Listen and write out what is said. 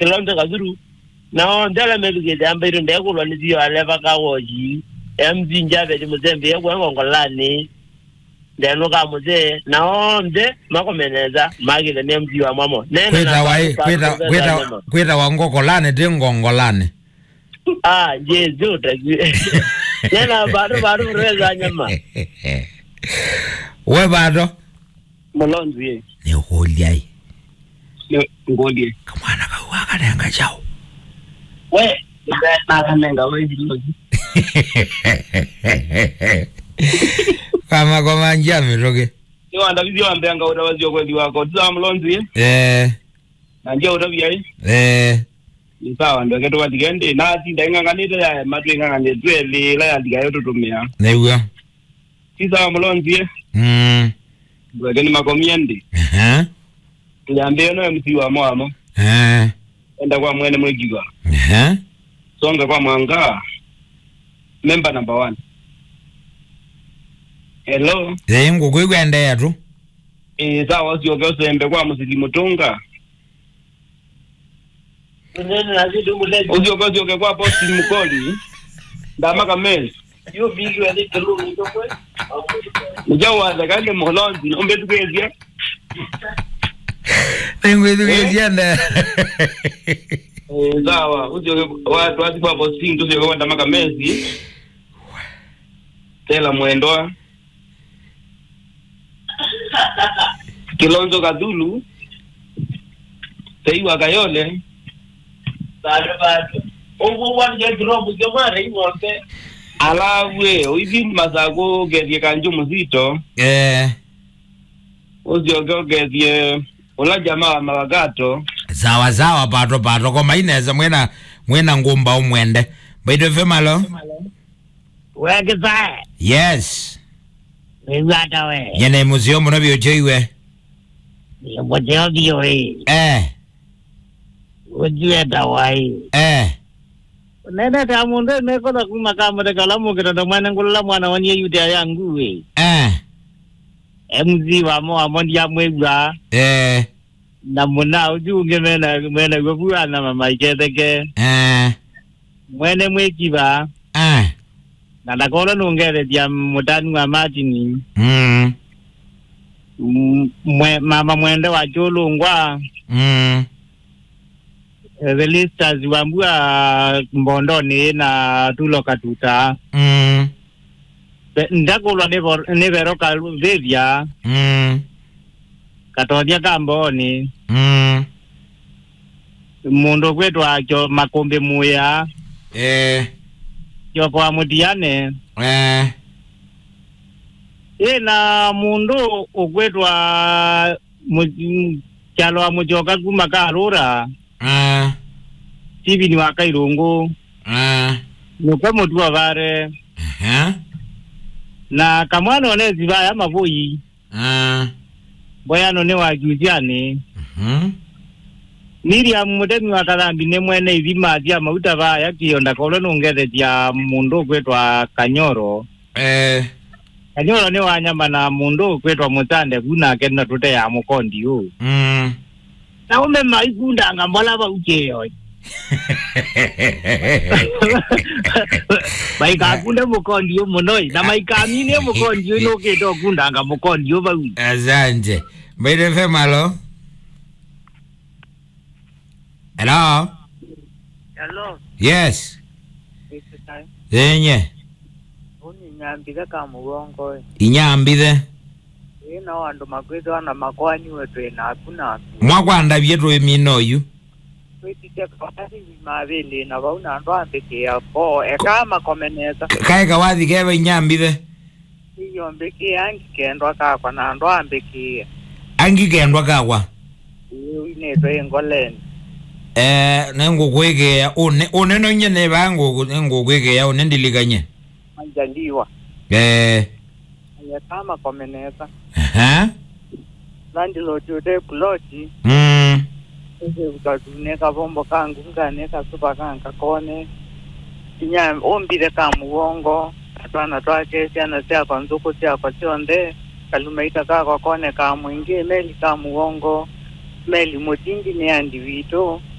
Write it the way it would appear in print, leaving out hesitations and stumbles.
kilonzo kazuru na ndala mebige damba iru ndeko lo ndio aleva kawoji MZ njabe muzembe yego ngongolani ndeno ka muze na onde makomeneza magile ne MZ wa mamo kweta wangongolane dingongolane jesu tagi nena baru reza nyama we bado Mulonzi ni holiai ngoli kamwana kawaka nanga chao we na kanenga we jiloji kama kwa njami roge yo anda bizi wambeanga utawazi kweli wako tza Mulonzi na nje utabiai ni sawa ndo keto wadigende na tinda inganganite ya matu inganganite le la ndiga yotutumia newa tza Mulonzi Bwageni makomiende. Tuyambe no MC wa mwamo. Enda kwa mwene mwegiwa. Songa kwa mwanga. Member number 1. Hello. Ngugwenda yatu. Sawa sio sembe kwa musiki mutunga. Nene nazidu mulezi. Usio kwa posti mkoli. Ndama kamezi. Yo bidu ya dikelu ndokwe. Mujawaza kande Mulonzi ombe tukezia. Ngwezia nda. Sawa, usio watu wasipa posting tusio kwa ndama kamezi. Tela muendoa. Kilonzo kadulu. Teiwa kayole. Bado. Owo wanje drop jamare imote. Alawe, uivi mazago gedye kanju muzito. Uzio gedye ula jamaa malagato. Zawa pato koma ineza mwena ngumba umwende. Baito femalo? Weke zae. Yes. Wezata we. Yene muzio muna biojoiwe. Muzio bioe. Ujieta wai. Nene tamunde neko na kumakama de kalamu kita mwana ngula mwana wanye yude yangu we. MZ wa mo amondi ya mwegwa. Na muna ujunge mena gwa na mama iketeke. Mwene mwekiba. Na nakola nungere dia mutani wa Martin. Mama mwende wa Cholungwa. Velistas wambua mbondoni na tuloka tuta. Ndakulwa neveroka vevya. Katodia kamboni. Mundo kwetu acho makombe muya. Kwa mutiane. Na mundo ukwetwa chalo wa mujoka kumakarura. Tivi ni waka irungu. Nukwe mutuwa vare. Na kamwana onezi vaya mavui. Boya none wajuziane. Miriam mudemi wakalambi ne mwene hivi maji mauta vaya kionda kolo nungeze tia mundo kwetwa Kanyoro. Kanyoro ne wanyama na mundo kwetwa mutande kuna kena tute ya mukondi yu. Na ume maikunda ngambola ba ucheyo. Maika kunde mukondi yu monoi. Na maika mine mukondi yu no keto kunda nga mukondi yu ba ucheyo. Azanje. Baide femalo? Hello? Hello? Yes. Enye. Inyambithe kamugongo. Inyambithe? Ina wandu makwitho na makwani wetu ina akuna. Mwakwanda vyetu emino yu? Kwitite kwasi mavili na wauna ando ambikia po. Eka makomeneza. Kaeka wathi kewa inyambithe? Iyo mbikia angi kendwa kakwa na ando ambikia. Angi kendwa kakwa? Iyo ineto ingoleni. Nengo kwekea one no nyene bango nengo kwekea one ndilikanye anjaliwa kama komeneza landilo jude ploti ese ukaduneka bombo kangu nganeka supa kanga kone inya ombile kamugongo atwana twake siana sia kwa nzuku sia kwa sionde kalumeita kakwa kone kamwingi meli kamugongo meli mutingi ni andi wito